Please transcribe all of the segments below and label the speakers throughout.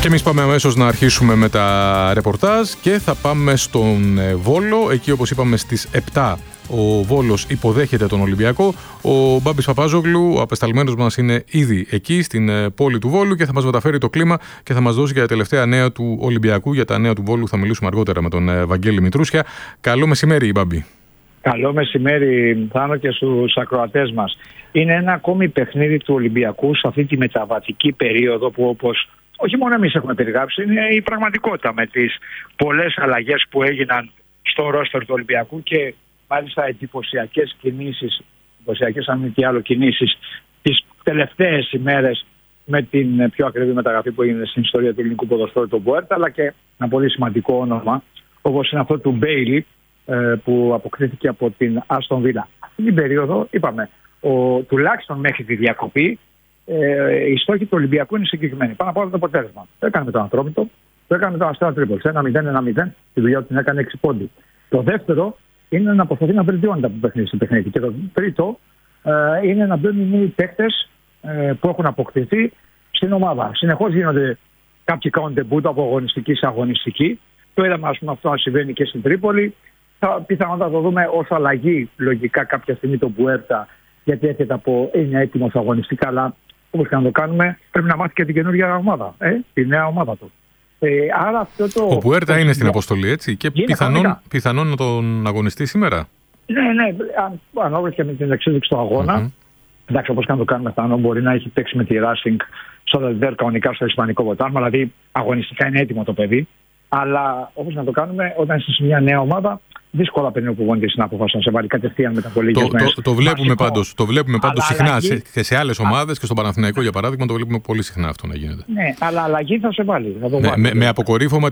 Speaker 1: εμείς πάμε αμέσως να αρχίσουμε με τα ρεπορτάζ και θα πάμε στον Βόλο. Εκεί, όπως είπαμε, στις 7 ο Βόλος υποδέχεται τον Ολυμπιακό. Ο Μπάμπης Παπάζογλου, ο απεσταλμένος μας, είναι ήδη εκεί στην πόλη του Βόλου και θα μας μεταφέρει το κλίμα και θα μας δώσει για τα τελευταία νέα του Ολυμπιακού. Για τα νέα του Βόλου θα μιλήσουμε αργότερα με τον Βαγγέλη Μητρούσια. Καλό μεσημέρι, Μπάμπη.
Speaker 2: Καλό μεσημέρι, Θάνο, και στους ακροατές μας. Είναι ένα ακόμη παιχνίδι του Ολυμπιακού σε αυτή τη μεταβατική περίοδο που, όπως όχι μόνο εμείς έχουμε περιγράψει, είναι η πραγματικότητα με τις πολλές αλλαγές που έγιναν στο ρόστερ του Ολυμπιακού και μάλιστα εντυπωσιακές κινήσεις, αν μη τι άλλο κινήσεις, τις τελευταίες ημέρες με την πιο ακριβή μεταγραφή που έγινε στην ιστορία του ελληνικού ποδοσφαίρου, τον Μπουέρτα, αλλά και ένα πολύ σημαντικό όνομα όπως είναι αυτό του Μπέιλι, που αποκτήθηκε από την Άστον Βίλα. Αυτή την περίοδο, είπαμε, τουλάχιστον μέχρι τη διακοπή, οι στόχοι του Ολυμπιακού είναι συγκεκριμένοι. Πάνω από όλα το αποτέλεσμα. Το έκανε με τον Ατρόμητο, το έκανε με τον Αστέρα Τρίπολη. 1-0, τη δουλειά του την έκανε 6 πόντι. Το δεύτερο είναι να προσπαθεί να βελτιώνει τα παιχνίδι στο παιχνίδι. Και το τρίτο είναι να μπαίνουν νέοι παίκτες που έχουν αποκτηθεί στην ομάδα. Συνεχώς γίνονται κάποιοι κάνουν ντεμπούτ από αγωνιστική σε αγωνιστική. Το είδαμε, ας πούμε, αυτό να συμβαίνει και στην Τρίπολη. Πιθανότατα το δούμε ως αλλαγή λογικά κάποια στιγμή τον Μπουέρτα, γιατί έρχεται είναι έτοιμος αγωνιστικά, αλλά όπως και να το κάνουμε πρέπει να μάθει και την καινούργια ομάδα, τη νέα ομάδα του. Άρα
Speaker 1: ο Μπουέρτα είναι στην αποστολή, έτσι, και πιθανόν να τον αγωνιστεί σήμερα.
Speaker 2: Ναι, αν όβρισκε με την εξέλιξη του αγώνα, εντάξει, όπως και να το κάνουμε, Θάνο, μπορεί να έχει παίξει με τη Racing στο Δελτέρ κανονικά στο Ισπανικό Ποτάμι, δηλαδή αγωνιστικά είναι έτοιμο το παιδί. Αλλά όπως να το κάνουμε, όταν είσαι σε μια νέα ομάδα, δύσκολα παίρνει ο προπονητής την απόφαση να σε βάλει κατευθείαν με τα κολλήγια μέσα.
Speaker 1: Το βλέπουμε πάντως συχνά σε άλλες ομάδες και στον Παναθηναϊκό, για παράδειγμα, το βλέπουμε πολύ συχνά αυτό να γίνεται.
Speaker 2: Ναι, αλλά αλλαγή θα σε βάλει.
Speaker 1: Με αποκορύφωμα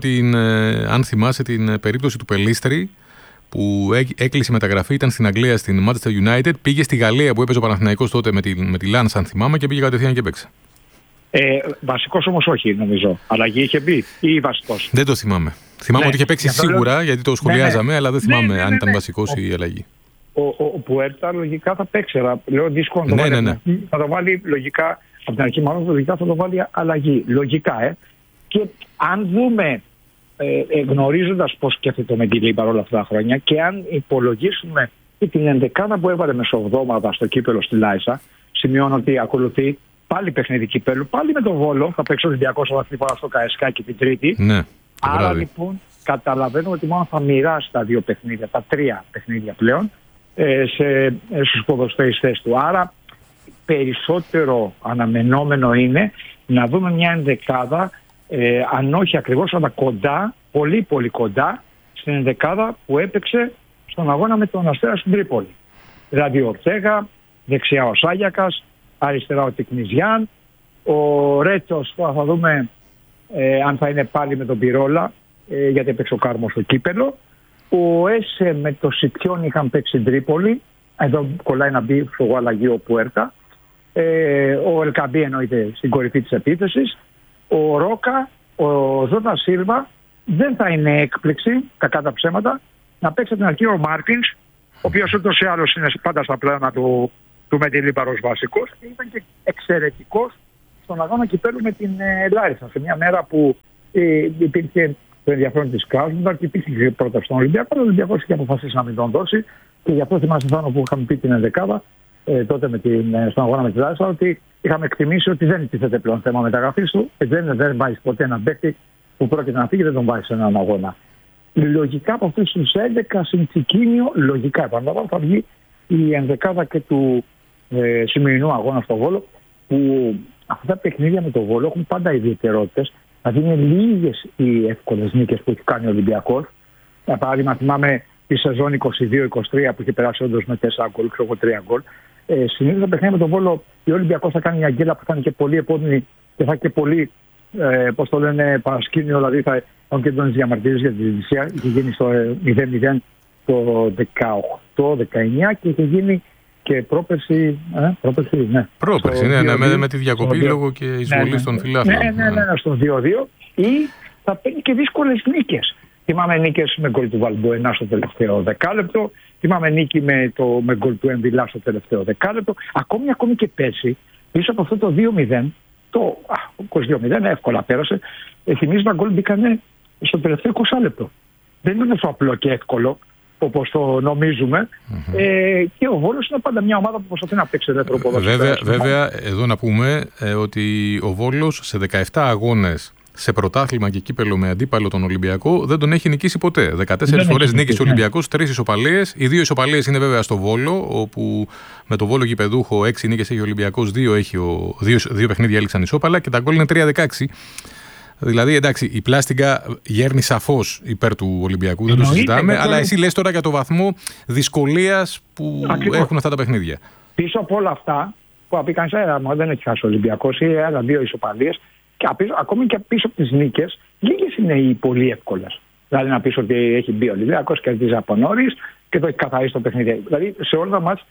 Speaker 1: αν θυμάσαι την περίπτωση του Πελίστρη, που έκλεισε μεταγραφή, ήταν στην Αγγλία, στην Manchester United, πήγε στη Γαλλία που έπαιζε ο Παναθηναϊκός τότε με τη Lens, αν θυμάμαι, και πήγε κατευθείαν και παίξε.
Speaker 2: Βασικός όμως όχι, νομίζω. Αλλαγή είχε μπει ή βασικός?
Speaker 1: Δεν το θυμάμαι. Θυμάμαι ότι είχε παίξει σίγουρα, γιατί το σχολιάζαμε, αλλά δεν θυμάμαι αν ήταν βασικός ή αλλαγή.
Speaker 2: Ο Πουέρτα λογικά θα παίξει, αλλά λέω δύσκολο να το βάλει. Θα το βάλει λογικά, από την αρχή μάλλον λογικά θα το βάλει αλλαγή. Λογικά, Και αν δούμε, γνωρίζοντας πώς σκέφτεται ο Μεντιλή παρόλα αυτά τα χρόνια, και αν υπολογίσουμε την ενδεκάδα που έβαλε μεσοβδόμαδα στο κύπελο στη Λάισα, σημειώνω ότι ακολουθεί πάλι παιχνίδι κυπέλου, πάλι με τον Βόλο. Θα παίξει ο Ολυμπιακός αυτή τη φορά στο Καεσκάκι την Τρίτη.
Speaker 1: Ναι,
Speaker 2: άρα λοιπόν καταλαβαίνω ότι μόνο θα μοιράσει τα δύο παιχνίδια, τα τρία παιχνίδια πλέον, στους ποδοσφαιριστές του. Άρα περισσότερο αναμενόμενο είναι να δούμε μια ενδεκάδα, αν όχι ακριβώς, αλλά κοντά, πολύ πολύ κοντά στην ενδεκάδα που έπαιξε στον αγώνα με τον Αστέρα στην Τρίπολη. Δηλαδή ο Ορτέγα, δεξιά ο Σάγιακας, αριστερά ο Τικνιζιάν, ο Ρέτσος θα δούμε αν θα είναι πάλι με τον Πυρόλα, γιατί έπαιξε ο Κάρμος στο κύπελο. Ο Έσε με το Σιτιόν είχαν παίξει στην Τρίπολη, εδώ κολλάει να μπει στο αλλαγή ο Πουέρτα. Ο Ελκαμπή εννοείται στην κορυφή της επίθεσης. Ο Ρόκα, ο Ζώτα Σίλβα, δεν θα είναι έκπληξη, κακά τα ψέματα, να παίξει από την αρχή ο Μάρτινς, ο οποίος ούτως ή άλλως είναι πάντα στα πλάνα του Μεντιλή παρός βασικός, και ήταν και εξαιρετικός στον αγώνα κυπέλου με την Λάρισα, σε μια μέρα που υπήρχε το ενδιαφέρον της Κράσνονταρ και υπήρχε πρόταση στον Ολυμπιακό. Ο Ολυμπιακός είχε αποφασίσει να μην τον δώσει, και γι' αυτό θυμάσαι, Θάνο, που είχαμε πει την ενδεκάδα τότε στον αγώνα με τη Λάρισα, ότι είχαμε εκτιμήσει ότι δεν τίθεται πλέον θέμα μεταγραφής του, δεν βάζει ποτέ έναν παίκτη που πρόκειται να φύγει, δεν τον βάζει σε έναν αγώνα. Λογικά από αυτούς τους 11 συντικίνιο, λογικά επαναλαμβάνω, θα βγει η ενδεκάδα και του σημερινού αγώνα στο Βόλο, που αυτά τα παιχνίδια με το Βόλο έχουν πάντα ιδιαιτερότητες. Δηλαδή είναι λίγες οι εύκολες νίκες που έχει κάνει ο Ολυμπιακός. Για παράδειγμα, θυμάμαι τη σεζόν 22-23 που είχε περάσει όντως με 4 γκολ, ξέρω εγώ 3 γκολ. Συνήθως τα παιχνίδια με το Βόλο, ο Ολυμπιακός θα κάνει μια γκέλα που θα είναι και πολύ επόμενη και θα είναι και πολύ, πώς το λένε, παρασκήνιο, δηλαδή θα έχουν και έντονες διαμαρτυρίες για τη διαιτησία. Είχε γίνει στο 0-0 το 18-19 και είχε γίνει και πρόπερση, ναι.
Speaker 1: Πρόπερση, με τη διακοπή λόγω και εισβολής των φιλάθλων.
Speaker 2: Ναι, στο 2-2. Ή θα παίρνει και δύσκολες νίκες. Θυμάμαι νίκες με γκολ του Βαλμποενά στο τελευταίο δεκάλεπτο. Θυμάμαι νίκη με γκολ του Εμβιλά στο τελευταίο δεκάλεπτο. Ακόμη και πέρσι, πίσω από αυτό το 2-0, Το 22-0 εύκολα πέρασε. Θυμίζω τα γκολ μπήκανε στο τελευταίο 20 λεπτό. Δεν είναι τόσο απλό και εύκολο όπως το νομίζουμε. Και ο Βόλος είναι πάντα μια ομάδα που προσπαθεί να παίξει δεύτερο ποδόσφαιρο.
Speaker 1: Βέβαια, εδώ να πούμε ότι ο Βόλος σε 17 αγώνες σε πρωτάθλημα και κύπελο με αντίπαλο τον Ολυμπιακό δεν τον έχει νικήσει ποτέ. 14 φορές νίκησε ο Ολυμπιακός, 3 ισοπαλίες. Οι 2 ισοπαλίες είναι βέβαια στο Βόλο, όπου με το Βόλο γηπεδούχο 6 νίκες έχει ο Ολυμπιακός, 2 παιχνίδια έληξαν ισόπαλα και τα γκολ είναι 3-16. Δηλαδή, εντάξει, η πλάστιγκα γέρνει σαφώς υπέρ του Ολυμπιακού, δεν το συζητάμε, αλλά εσύ λες τώρα για το βαθμό δυσκολίας που έχουν αυτά τα παιχνίδια.
Speaker 2: Πίσω από όλα αυτά, που απήκαν δεν έχει χάσει ο Ολυμπιακός, ή άλλα 2 ισοπαλίες, και ακόμη και πίσω από τις νίκες, λίγες είναι οι πολύ εύκολες. Δηλαδή να πεις ότι έχει μπει ο Ολυμπιακός, κερδίζει από νωρίς και το έχει καθαρίσει το παιχνίδι. Δηλαδή σε όλα τα μάτς,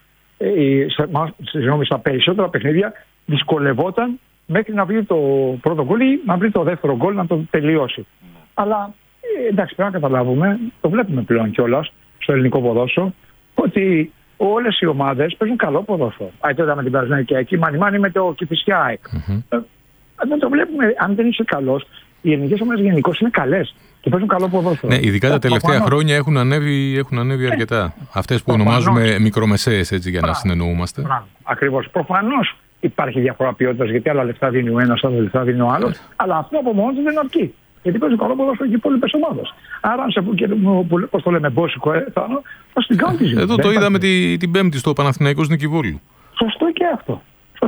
Speaker 2: στα περισσότερα παιχνίδια, δυσκολευόταν μέχρι να βρει το πρώτο γκολ ή να βρει το δεύτερο γκολ να το τελειώσει. Αλλά εντάξει, πρέπει να καταλάβουμε, το βλέπουμε πλέον κιόλας στο ελληνικό ποδόσφαιρο, ότι όλες οι ομάδες παίζουν καλό ποδόσφαιρο. Τώρα με την Παναθηναϊκή, μάνι με το Κηφισιά ΑΕΚ. Δεν το βλέπουμε, αν δεν είσαι καλός, οι ελληνικές ομάδες γενικώς είναι καλές και παίζουν καλό ποδόσφαιρο.
Speaker 1: Ναι, ειδικά τα τελευταία χρόνια έχουν ανέβει αρκετά. Αυτές που ονομάζουμε μικρομεσαίες, έτσι, για να συνεννοούμαστε.
Speaker 2: Ακριβώς. Προφανώς υπάρχει διαφορά ποιότητας, γιατί άλλα λεφτά δίνει ο ένας, άλλα λεφτά δίνει ο άλλος, αλλά αυτό από μόνο του δεν αρκεί. Γιατί παίζουν καλό ποδόσφαιρο και οι υπόλοιπες ομάδες. Άρα, αν σε πω και πώς το λέμε, μπόσικο, θα την κάνουν τη ζωή.
Speaker 1: Εδώ το είδαμε την Πέμπτη στο Παναθηναϊκός Νικηβόλου.
Speaker 2: Σωστό και αυτό.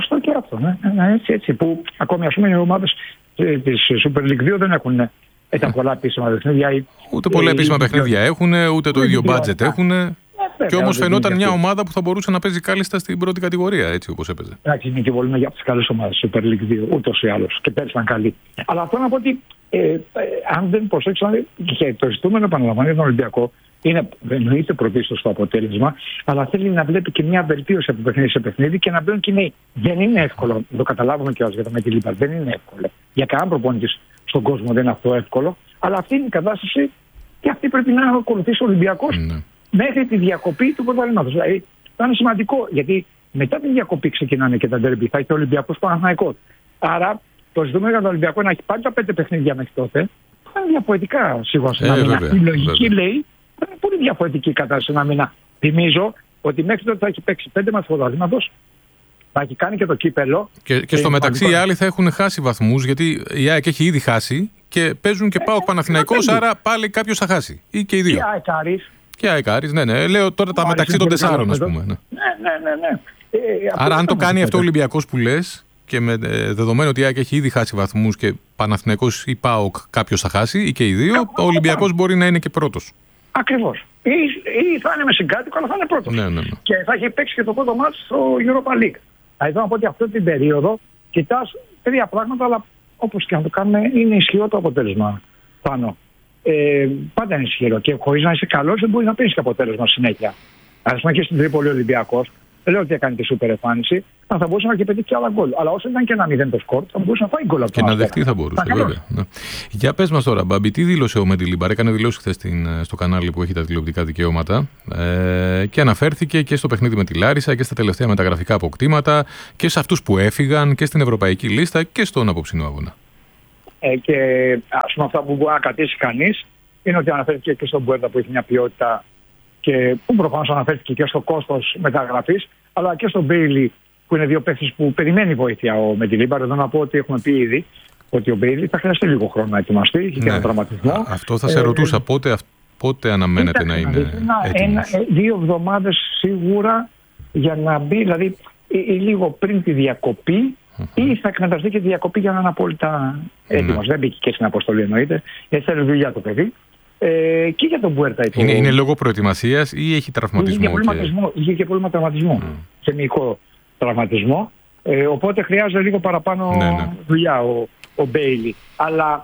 Speaker 2: Ναι. Έτσι, που ακόμη ας πούμε οι ομάδες της Super League 2 δεν έχουν τα πολλά επίσημα παιχνίδια.
Speaker 1: Ούτε πολλά επίσημα παιχνίδια έχουν, ούτε το ίδιο budget έχουν. Και όμως φαινόταν μια ομάδα που θα μπορούσε να παίζει κάλλιστα στην πρώτη κατηγορία, έτσι όπως έπαιζε.
Speaker 2: Εντάξει, η Νικηβόλου είναι για τις καλές ομάδες Super League 2, ούτως ή άλλως. Και πέρυσι ήταν καλή. Αλλά αυτό να πω ότι αν δεν προσέξουμε, και το ζητούμενο επαναλαμβάνω για τον Ολυμπιακό, είναι εννοείται πρωτίστως το αποτέλεσμα, αλλά θέλει να βλέπει και μια βελτίωση από παιχνίδι σε παιχνίδι και να μπαίνουν και νέοι. Δεν είναι εύκολο, το καταλάβουμε κιόλας για το Μετιλίμπαρ, δεν είναι εύκολο. Για κανέναν προπονητή στον κόσμο δεν είναι αυτό εύκολο, αλλά αυτή είναι η κατάσταση και αυτή πρέπει να ακολουθήσει ο Ολυμπιακός μέχρι τη διακοπή του πρωταθλήματος. Δηλαδή θα είναι σημαντικό, γιατί μετά τη διακοπή ξεκινάνε και τα ντέρμπι, θα έχει ο Ολυμπιακός Παναθηναϊκός. Άρα το ζητούμε για τον Ολυμπιακό να έχει πάρει τα 5 παιχνίδια μέχρι τότε. Θα είναι διαφορετικά σίγουρα. Η λογική λέει. Είναι πολύ διαφορετική η κατάσταση ένα μήνα. Θυμίζω ότι μέχρι τότε θα έχει παίξει 5 μάτς πρωταθλήματος, θα έχει κάνει και το κύπελο.
Speaker 1: Και στο μεταξύ οι άλλοι θα έχουν χάσει βαθμούς, γιατί η ΑΕΚ έχει ήδη χάσει και παίζουν και ΠΑΟΚ Παναθηναϊκός, άρα πάλι κάποιος θα χάσει. Ή και οι δύο. Και ΑΕΚ Άρης, ναι. Λέω τώρα τα μεταξύ των 4, ας πούμε. Ναι. Άρα αν το κάνει αυτό ο Ολυμπιακός που λες, και με δεδομένο ότι η ΑΕΚ έχει ήδη χάσει βαθμούς και Παναθηναϊκός ή ΠΑΟΚ κάποιος θα χάσει, ή και οι δύο, ο Ολυμπιακός μπορεί να είναι και πρώτος.
Speaker 2: Ακριβώς. Ή θα είναι με συγκάτοικο, αλλά θα είναι πρώτος.
Speaker 1: Ναι.
Speaker 2: Και θα έχει παίξει και το πρώτο μάτς στο Europa League. Θα ήθελα να πω ότι αυτή την περίοδο κοιτάς 3 πράγματα, αλλά όπως και να το κάνουμε, είναι ισχυρό το αποτέλεσμα πάνω. Πάντα είναι ισχυρό και χωρίς να είσαι καλός δεν μπορεί να παίρνεις και αποτέλεσμα συνέχεια. Ας πούμε και στην Τρίπολη Ολυμπιακός, δεν λέω ότι έκανε τη σούπερ εμφάνιση, θα μπορούσε να και πετύχει και άλλα γκολ. Αλλά όσο ήταν και ένα 0 το σκορ, θα μπορούσε να φάει γκολ από το.
Speaker 1: Και να δεχτεί θα μπορούσε, βέβαια. Ναι. Για πες μας τώρα, Μπάμπη, τι δήλωσε ο Μετιλίμπαρ? Έκανε δηλώσει χθες στο κανάλι που έχει τα τηλεοπτικά δικαιώματα και αναφέρθηκε και στο παιχνίδι με τη Λάρισα και στα τελευταία μεταγραφικά αποκτήματα και σε αυτούς που έφυγαν και στην ευρωπαϊκή λίστα και στον απόψινό αγώνα.
Speaker 2: Και ας πούμε αυτά που μπορεί να κρατήσει κανείς είναι ότι αναφέρθηκε και στον Μπουέρτα που έχει μια ποιότητα και που προφανώς αναφέρθηκε και στο κόστος μεταγραφής, αλλά και στον Μπέιλι που είναι 2 παίκτες που περιμένει βοήθεια ο Μετιλίμπαρ. Εδώ να πω ότι έχουμε πει ήδη ότι ο Μπέιλι θα χρειαστεί λίγο χρόνο να ετοιμαστεί, έχει και ένα τραυματισμό.
Speaker 1: Αυτό θα σε ρωτούσα, πότε αναμένεται να είναι έτοιμος?
Speaker 2: 2 εβδομάδες σίγουρα για να μπει, δηλαδή ή λίγο πριν τη διακοπή ή θα εκμεταλλευτεί και τη διακοπή για να είναι απόλυτα έτοιμος. Δεν μπήκε και στην αποστολή εννοείται, γιατί θέλει δουλειά το παιδί. Και για τον Μπουέρτα.
Speaker 1: Είναι λόγω προετοιμασίας ή έχει τραυματισμό?
Speaker 2: Είχε και πρόβλημα τραυματισμού. Σε μυϊκό τραυματισμό. Οπότε χρειάζεται λίγο παραπάνω δουλειά ο Μπέιλι. Αλλά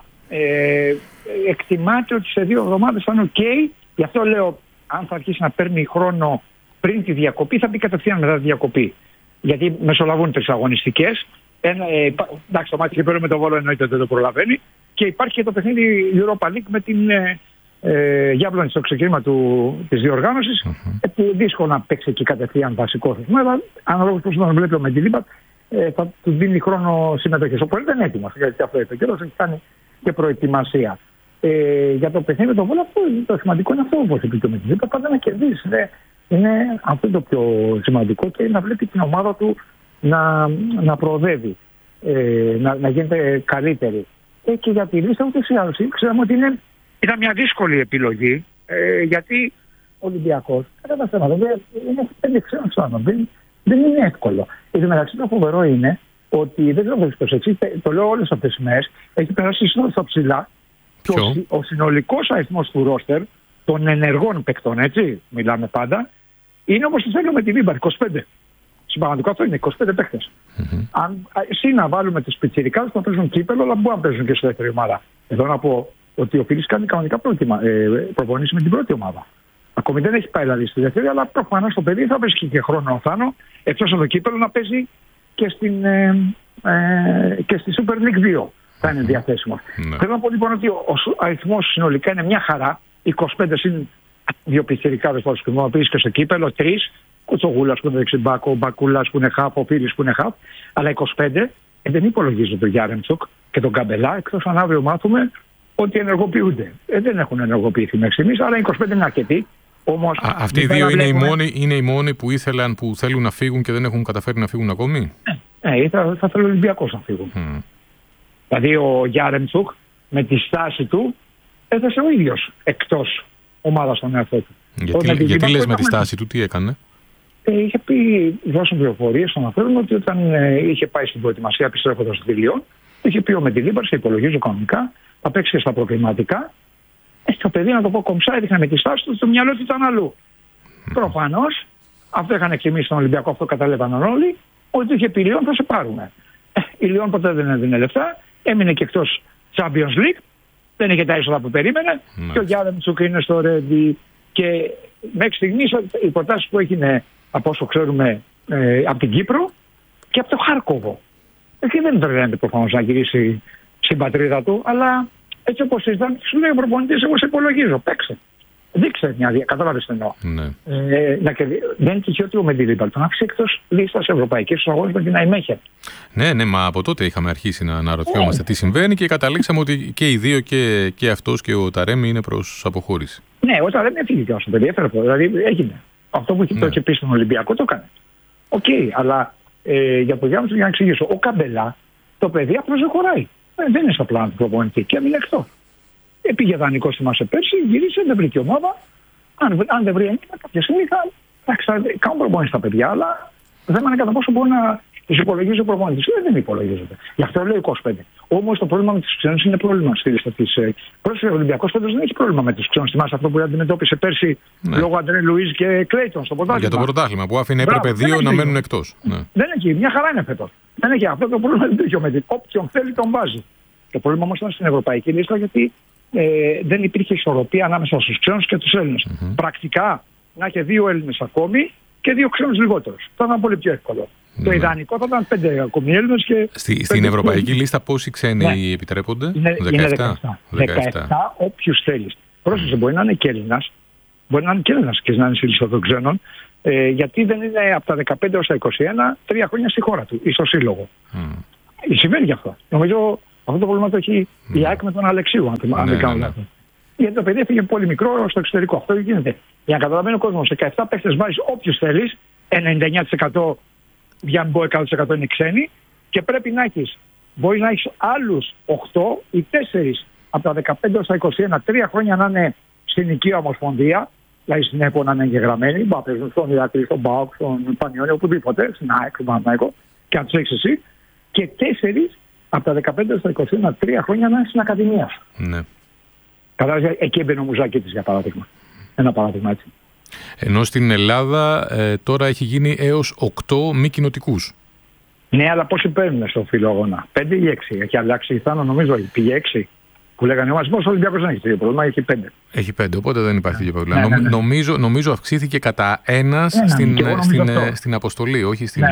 Speaker 2: εκτιμάται ότι σε 2 εβδομάδες θα είναι OK. Γι' αυτό λέω, αν θα αρχίσει να παίρνει χρόνο πριν τη διακοπή, θα μπει κατευθείαν μετά τη διακοπή. Γιατί μεσολαβούν 3 αγωνιστικές. Εντάξει, το μάτι και πέρα με το Βόλο εννοείται δεν το προλαβαίνει. Και υπάρχει και το παιχνίδι Europa League με την Γιάβλονη στο ξεκίνημα της διοργάνωσης. Που δύσκολο να παίξει εκεί κατευθείαν βασικό θεσμό. Αλλά αναλόγως πώς τον βλέπει ο Μετιλίμπαρ, θα του δίνει χρόνο συμμετοχής. Ο Πολ δεν είναι έτοιμος, γιατί αυτό είπε και έχει κάνει και προετοιμασία. Για το παιχνίδι με τον Βόλο, το σημαντικό είναι αυτό, όπως είπε και ο Μετζίπα, πάντα να κερδίσει. Είναι αυτό το πιο σημαντικό και να βλέπει την ομάδα του να προοδεύει, να γίνεται καλύτερη. Και για τη λίστα ούτως ή άλλως ξέραμε ότι ήταν μια δύσκολη επιλογή, γιατί ο Ολυμπιακός, κατά τα θέματα, είναι 5 ξένους πάνω. Δεν είναι εύκολο. Εν μεταξύ το φοβερό είναι ότι, δεν ξέρω πώς προσέξει, το λέω όλες αυτές τις μέρες, έχει περάσει στα ψηλά ο συνολικός αριθμός του ρόστερ των ενεργών παικτών, έτσι, μιλάμε πάντα, είναι όπως το θέλω με τη Βίμπαρ, 25. Συμπαγματικό αυτό είναι 25 παίκτες. Αν να βάλουμε τις πιτσιρικάδες που θα παίζουν κύπελο, αλλά μπορούν να παίζουν και στη δεύτερη ομάδα. Εδώ να πω ότι ο Φίλης κάνει κανονικά προπονήσεις με την πρώτη ομάδα. Ακόμη δεν έχει πάει δηλαδή στη δεύτερη, αλλά προφανώς το παιδί θα βρίσκει και χρόνο θάνο, εκτός από το κύπελο, να παίζει και στη Super League 2. Θα είναι διαθέσιμο. Θέλω να πω λοιπόν ότι ο αριθμός συνολικά είναι μια χαρά. 25 συν 2 πιτσιρικάδες που θα χρησιμοποιήσει και στο κύπελο, 3. Κουτσογούλας που είναι δεξιμπάκο, ο Μπακούλας που είναι χαφ, ο Φίλης που είναι χαφ. Αλλά 25 δεν υπολογίζουν τον Γιάρεμτσοκ και τον Καμπελά, εκτός αν αύριο μάθουμε ότι ενεργοποιούνται. Δεν έχουν ενεργοποιηθεί μέχρι στιγμής, αλλά 25 είναι αρκετοί. Όμως,
Speaker 1: αυτοί οι δύο είναι οι μόνοι που θέλουν να φύγουν και δεν έχουν καταφέρει να φύγουν ακόμη.
Speaker 2: Ναι, θα θέλουν Ολυμπιακός να φύγουν. Δηλαδή ο Γιάρεμτσοκ με τη στάση του έθεσε ο ίδιος εκτός ομάδας τον εαυτό του.
Speaker 1: Γιατί λες με τη στάση του, τι έκανε?
Speaker 2: Είχε πει, δώσουν πληροφορίες στον αναφέρον ότι όταν είχε πάει στην προετοιμασία επιστρέφοντας στη Λιόν, είχε πει ο Μεντιλίμπαρ, σε υπολογίζω κανονικά, θα παίξει και στα προκριματικά. Το παιδί, να το πω κομψά, έδειχνε με τη στάση του, το μυαλό του ήταν αλλού. Προφανώς, αυτό είχαν εκτιμήσει στον Ολυμπιακό, αυτό καταλάβαιναν όλοι, ότι είχε πει Λιόν θα σε πάρουμε. Η Λιόν ποτέ δεν έδινε λεφτά, έμεινε και εκτός Champions League, δεν είχε τα είσοδα που περίμενε, και ο Γιάρεμτσοκ είναι στο Ρέντι. Και μέχρι στιγμής οι προτάσεις που έγινε, από όσο ξέρουμε, από την Κύπρο και από το Χάρκοβο. Εκεί δεν τρέχεται προφανώς να γυρίσει στην πατρίδα του, αλλά έτσι όπως ήταν, σου λέει ο προπονητής, εγώ σε υπολογίζω, παίξε. Δείξε μια κατάλαβες τι εννοώ. Δεν είναι τυχαίο ότι ο Μεντιλίμπαρ τον άφησε εκτός λίστας ευρωπαϊκής στους αγώνες με την Αϊμέχερ.
Speaker 1: Ναι, μα από τότε είχαμε αρχίσει να αναρωτιόμαστε τι συμβαίνει και καταλήξαμε ότι και οι δύο, και αυτός και ο Ταρέμι, είναι προς αποχώρηση. Ναι,
Speaker 2: ο Ταρέμι έφυγε και όσο παιδί, έφερε, δηλαδή έγινε. Αυτό που είχε πει στον Ολυμπιακό το έκανε. Οκ, αλλά για το Γιάννη, για να εξηγήσω, ο Καμπελά, το παιδί απλώς δεν χωράει. Δεν είναι στο πλάνο του προπονητή και έμεινε εκτός. Πήγε δανεικό, θυμάσαι πέρσι, γύρισε, δεν βρήκε ομάδα. Αν δεν βρει έγκυμα, κάποια στιγμή θα κάνουν προπονήσεις στα παιδιά, αλλά δεν είναι κατά πόσο μπορεί να τους υπολογίζει ο προπονητής. Δεν υπολογίζεται. Γι' αυτό λέει 25. Όμως το πρόβλημα με τους ξένους είναι πρόβλημα στη λίστα της. Πρόσφυγε ο Ολυμπιακός φέτος δεν έχει πρόβλημα με τους ξένους. Θυμάσαι αυτό που αντιμετώπισε πέρσι λόγω Αντρέ Λουίζ και Κλέιτον στο πρωτάθλημα.
Speaker 1: Για το πρωτάθλημα που άφηνε έπρεπε δύο να μένουν εκτός.
Speaker 2: Δεν έχει, μια χαρά είναι φέτος. Δεν έχει αυτό το πρόβλημα, δεν έχει ο Μετζίπα. Όποιον θέλει τον βάζει. Το πρόβλημα όμως ήταν στην ευρωπαϊκή λίστα, γιατί δεν υπήρχε ισορροπία ανάμεσα στους ξένους και τους Έλληνες. Πρακτικά να είχε 2 Έλληνες ακόμη και 2 ξένους λιγότερους. Θα ήταν πολύ πιο εύκολο. Το ιδανικό θα ήταν 5 ακόμη Έλληνες και.
Speaker 1: Στην ευρωπαϊκή λίστα πόσοι ξένοι επιτρέπονται?
Speaker 2: Είναι 17 όποιους θέλεις. Πρόσεχε, μπορεί να είναι και Έλληνας, μπορεί να είναι και Έλληνας και να είναι στη λίστα των ξένων, γιατί δεν είναι από τα 15 έως τα 21 3 χρόνια στη χώρα του ή στο σύλλογο. Συμβαίνει γι' αυτό. Νομίζω αυτό το πρόβλημα το έχει η ΑΕΚ με τον Αλεξίου, αν δεν κάνω λάθος. Γιατί το παιδί έφυγε πολύ μικρό στο εξωτερικό. Αυτό γίνεται. Για να καταλαβαίνει ο κόσμος, 17 παίχτες βάζεις όποιους θέλεις, 99% για να μπω 100% είναι ξένοι, και πρέπει να έχεις, μπορεί να έχεις άλλους 8 ή 4 από τα 15 έως τα 21, 3 χρόνια να είναι στην οικία ομοσπονδία, δηλαδή στην ΕΠΟ να είναι εγγεγραμμένοι, μπορεί να παίζουν στον Ηρακλή, στον ΠΑΟΚ, στον Πανιόνιο, οπουδήποτε, στην ΑΕΚ, στον Παναθηναϊκό, και να τους έχεις εσύ, και 4 από τα 15 έως τα 21, 3 χρόνια να είναι στην Ακαδημία σου.
Speaker 1: Ναι.
Speaker 2: Κατάλαβε, εκεί έμπαινε ο Μουζάκητης για παράδειγμα. Ένα παράδειγμα έτσι.
Speaker 1: Ενώ στην Ελλάδα τώρα έχει γίνει έως 8 μη κοινοτικούς.
Speaker 2: Ναι, αλλά πόσοι παίρνουν στο φιλόγωνα? 5 ή 6? Έχει αλλάξει η Θάνο, νομίζω, πήγε 6. Που λέγανε ο Ολυμπιακός δεν έχει τέτοιο πρόβλημα, έχει 5.
Speaker 1: Έχει 5, οπότε δεν υπάρχει τέτοιο πρόβλημα. Ναι. Νομίζω αυξήθηκε κατά ένας στην αποστολή, όχι στην.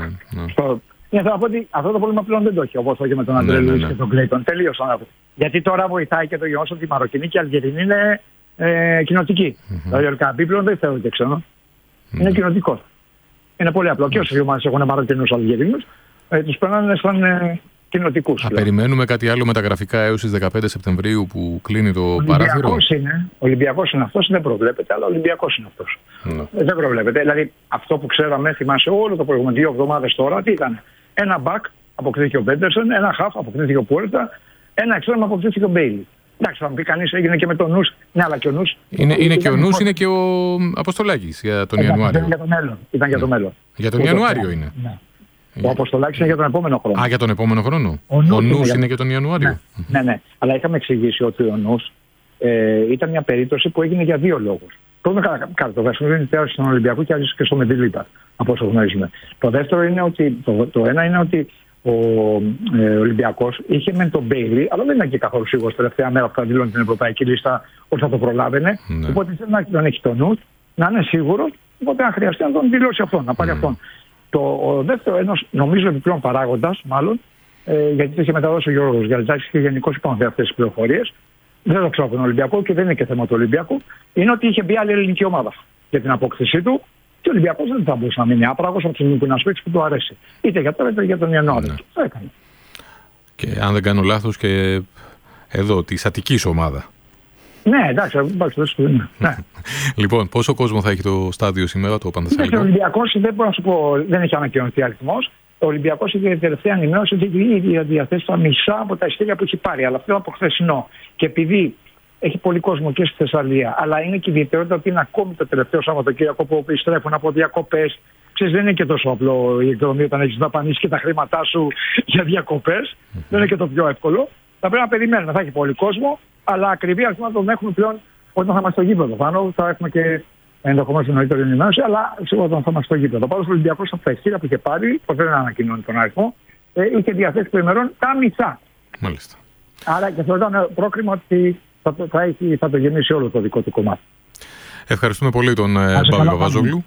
Speaker 2: Θα πω ότι αυτό το πρόβλημα πλέον δεν το έχει, όπως το είχε με τον Αντρέ Λουίς και τον Κλέιτον. Τελείωσαν. Γιατί τώρα βοηθάει και το γεγονός ότι η Μαροκινή και η Αλγερινή είναι κοινοτική. Δηλαδή ο Ελκαμπή πλέον δεν θεωρείται ξένο. Είναι κοινοτικός. Είναι πολύ απλό. Και όσες ομάδες έχουν Μαροκινούς Αλγερινούς, τους περνάνε σαν κοινοτικούς.
Speaker 1: Περιμένουμε κάτι άλλο με τα γραφικά έως τις 15 Σεπτεμβρίου που κλείνει το παράθυρο.
Speaker 2: Ολυμπιακός είναι αυτός, δεν προβλέπεται, αλλά Ολυμπιακός είναι αυτός. Δεν προβλέπεται. Δηλαδή αυτό που ξέραμε, θυμάσαι όλο το προηγούμενο 2 εβδομάδες τώρα, τι ήταν? Ένα μπακ αποκτήθηκε ο Μπέντερσον, ένα χαφ αποκτήθηκε ο Πουέρτα, ένα εξτρέμ αποκτήθηκε ο Μπέιλι. Εντάξει, θα μου πει κανείς, έγινε και με τον Νους. Ναι, αλλά και ο Νους.
Speaker 1: Είναι και ο Νους, είναι και ο Αποστολάκης για τον Ιανουάριο.
Speaker 2: Ήταν για το μέλλον.
Speaker 1: Για τον Ιανουάριο είναι.
Speaker 2: Ναι. Ο Αποστολάκης είναι για τον επόμενο χρόνο.
Speaker 1: Για τον επόμενο χρόνο. Ο Νους είναι για τον Ιανουάριο.
Speaker 2: Ναι. Αλλά είχαμε εξηγήσει ότι ο Νους ήταν μια περίπτωση που έγινε για 2 λόγους. Πρώτον, το δεύτερο είναι ότι στον Ολυμπιακό και άλλοι και στο Μεντιλίπα, από όσο γνωρίζουμε. Το δεύτερο είναι ότι, το ένα είναι ότι ο Ολυμπιακός είχε με τον Μπέιλι, αλλά δεν ήταν και καθόλου σίγουρος τελευταία μέρα που θα δηλώνει την ευρωπαϊκή λίστα ότι θα το προλάβαινε. Ναι. Οπότε θέλει να τον έχει τον νου, να είναι σίγουρος, οπότε αν χρειαστεί να τον δηλώσει αυτόν, να πάρει αυτόν. Ο δεύτερο, ένας νομίζω επιπλέον παράγοντας, μάλλον, γιατί το είχε μεταδώσει ο Γιώργος Γιαλτζάκης και γενικώς υπάρχουν αυτές τις πληροφορίες. Δεν το ξέρω από τον Ολυμπιακό και δεν είναι και θέμα του Ολυμπιακού. Είναι ότι είχε μπει άλλη ελληνική ομάδα για την απόκτησή του και ο Ολυμπιακός δεν θα μπορούσε να μείνει άπραγος από τη στιγμή που είναι ένα που του αρέσει. Είτε για τώρα είτε για τον Ιανουάριο. Ναι. Το έκανε.
Speaker 1: Και αν δεν κάνω λάθος και εδώ, της Αττικής ομάδα.
Speaker 2: Ναι, εντάξει, ναι.
Speaker 1: Λοιπόν, πόσο κόσμο θα έχει το στάδιο σήμερα, το Πανθεσσαλικό?
Speaker 2: Ο Ολυμπιακός, δεν μπορώ να σου πω, δεν έχει ανακοινωθεί αριθμός. Ο Ολυμπιακός είχε την τελευταία ενημέρωση ότι είχε διαθέσει τα μισά από τα εισιτήρια που έχει πάρει. Αλλά αυτό είναι από χθεσινό. Και επειδή έχει πολύ κόσμο και στη Θεσσαλία, αλλά είναι και η ιδιαιτερότητα ότι είναι ακόμη το τελευταίο Σαββατοκύριακο που επιστρέφουν από διακοπές. Ξέρεις, δεν είναι και τόσο απλό η εκδρομή όταν έχεις δαπανίσει και τα χρήματά σου για διακοπές. Δεν είναι και το πιο εύκολο. Θα πρέπει να περιμένουμε. Θα έχει πολύ κόσμο, αλλά ακριβή αριθμό τον έχουμε πλέον όταν θα είμαστε στο γήπεδο. Πάνω θα έχουμε και ενδεχομένως την νωρίτερη ενημέρωση, αλλά σίγουρα όταν θα είμαστε στο γήπεδο. Πάντως ο Ολυμπιακός από τα εισιτήρια που είχε πάρει, ποτέ δεν ανακοινώνει τον αριθμό, είχε διαθέσει προημερών τα μισά.
Speaker 1: Μάλιστα.
Speaker 2: Άρα και αυτό ήταν πρόκριμα ότι θα το γεμίσει όλο το δικό του κομμάτι.
Speaker 1: Ευχαριστούμε πολύ τον Παύλο Παπαζόγλου.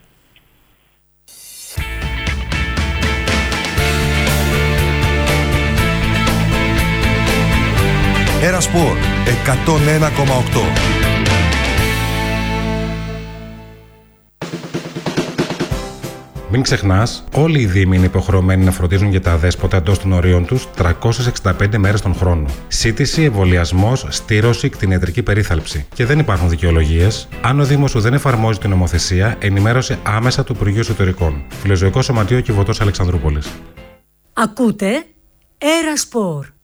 Speaker 3: Ένα Σπορ 101,8.
Speaker 4: Μην ξεχνάς, όλοι οι δήμοι είναι υποχρεωμένοι να φροντίζουν για τα αδέσποτα εντός των ορίων τους 365 μέρες τον χρόνο. Σύντηση, εμβολιασμός, στήρωση, κτηνιατρική περίθαλψη. Και δεν υπάρχουν δικαιολογίες. Αν ο Δήμος σου δεν εφαρμόζει την νομοθεσία, ενημέρωσε άμεσα του Υπουργείου Εσωτερικών. Φιλοζωικό Σωματείο Κιβωτός Αλεξανδρούπολης.
Speaker 5: Ακούτε Ένα Σπορ.